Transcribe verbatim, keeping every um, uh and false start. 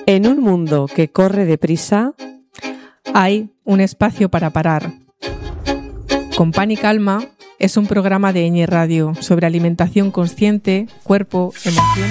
En un mundo que corre deprisa, hay un espacio para parar. Con Pan y Calma es un programa de Ñ Radio sobre alimentación consciente, cuerpo, emociones.